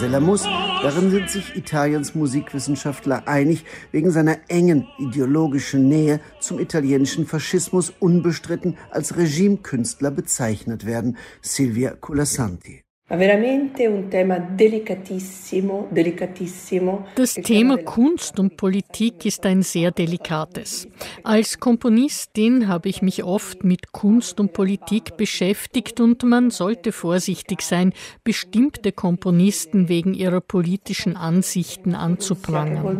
Casalas, darin sind sich Italiens Musikwissenschaftler einig, wegen seiner engen ideologischen Nähe zum italienischen Faschismus unbestritten als Regimekünstler bezeichnet werden. Silvia Colasanti. Das Thema Kunst und Politik ist ein sehr delikates. Als Komponistin habe ich mich oft mit Kunst und Politik beschäftigt und man sollte vorsichtig sein, bestimmte Komponisten wegen ihrer politischen Ansichten anzuprangern.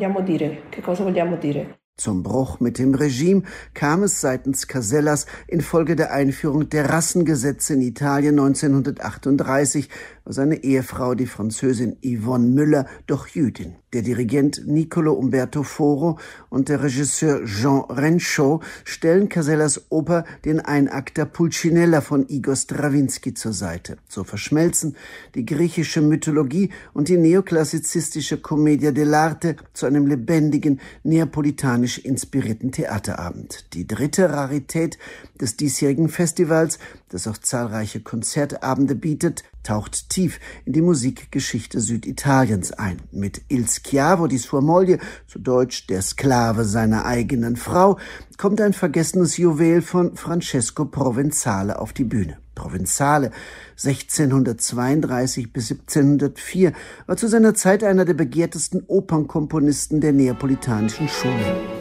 Zum Bruch mit dem Regime kam es seitens Casalas infolge der Einführung der Rassengesetze in Italien 1938, war seine Ehefrau, die Französin Yvonne Müller, doch Jüdin. Der Dirigent Niccolò Umberto Foro und der Regisseur Jean Renshaw stellen Casalas Oper den Einakter Pulcinella von Igor Strawinsky zur Seite. So verschmelzen die griechische Mythologie und die neoklassizistische Commedia dell'arte zu einem lebendigen, neapolitanisch inspirierten Theaterabend. Die dritte Rarität des diesjährigen Festivals, das auch zahlreiche Konzertabende bietet, taucht tief in die Musikgeschichte Süditaliens ein. Mit Il Schiavo di sua moglie, zu Deutsch der Sklave seiner eigenen Frau, kommt ein vergessenes Juwel von Francesco Provenzale auf die Bühne. Provenzale, 1632 bis 1704, war zu seiner Zeit einer der begehrtesten Opernkomponisten der neapolitanischen Schule.